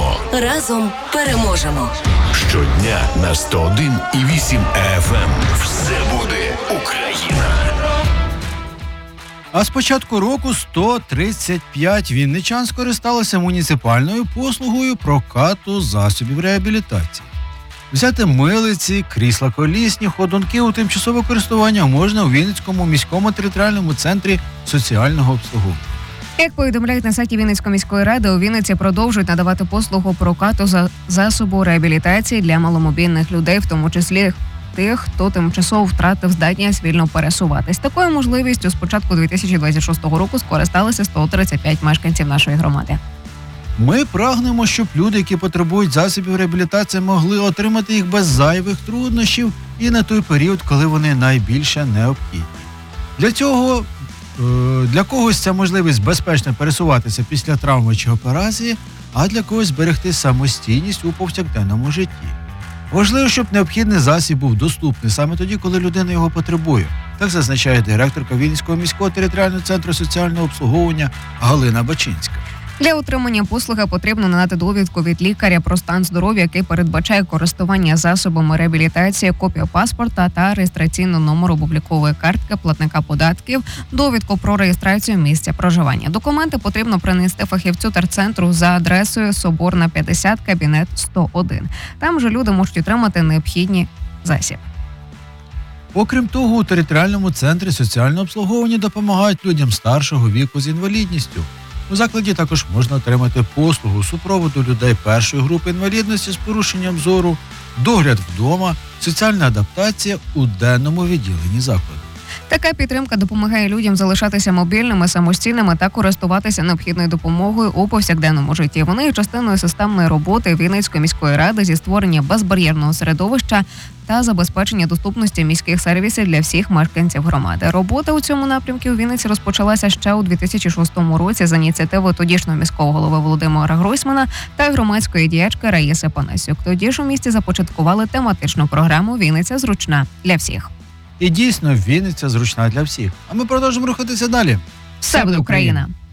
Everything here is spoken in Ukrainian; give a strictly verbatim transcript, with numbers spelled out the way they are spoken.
Переможемо. Разом переможемо. Щодня на сто один і вісім еф ем. Все буде Україна. А з початку року сто тридцять п'ять вінничан скористалися муніципальною послугою прокату засобів реабілітації. Взяти милиці, крісла колісні, ходунки у тимчасове користування можна у Вінницькому міському територіальному центрі соціального обслуговування. Як повідомляють на сайті Вінницької міської ради, у Вінниці продовжують надавати послугу прокату за засобу реабілітації для маломобільних людей, в тому числі тих, хто тимчасово втратив здатність вільно пересуватись. Такою можливістю з початку дві тисячі двадцять шостого року скористалися сто тридцять п'ять мешканців нашої громади. Ми прагнемо, щоб люди, які потребують засобів реабілітації, могли отримати їх без зайвих труднощів і на той період, коли вони найбільше необхідні. Для цього, для когось це можливість безпечно пересуватися після травми чи операції, а для когось зберегти самостійність у повсякденному житті. Важливо, щоб необхідний засіб був доступний саме тоді, коли людина його потребує. Так зазначає директорка Вінницького міського територіального центру соціального обслуговування Галина Бачинська. Для отримання послуги потрібно надати довідку від лікаря про стан здоров'я, який передбачає користування засобами реабілітації, копію паспорта та реєстраційну номер облікової картки платника податків, довідку про реєстрацію місця проживання. Документи потрібно принести фахівцю терцентру за адресою Соборна, п'ятдесят, кабінет сто один. Там же люди можуть отримати необхідні засіб. Окрім того, у територіальному центрі соціального обслуговування допомагають людям старшого віку з інвалідністю. У закладі також можна отримати послугу супроводу людей першої групи інвалідності з порушенням зору, догляд вдома, соціальна адаптація у денному відділенні закладу. Така підтримка допомагає людям залишатися мобільними, самостійними та користуватися необхідною допомогою у повсякденному житті. Вони є частиною системної роботи Вінницької міської ради зі створення безбар'єрного середовища та забезпечення доступності міських сервісів для всіх мешканців громади. Робота у цьому напрямку у Вінниці розпочалася ще у дві тисячі шостому році за ініціативи тодішнього міського голови Володимира Гройсмана та громадської діячки Раїси Панасюк. Тоді ж у місті започаткували тематичну програму «Вінниця зручна для всіх». І дійсно, Вінниця зручна для всіх. А ми продовжимо рухатися далі. Все буде Україна!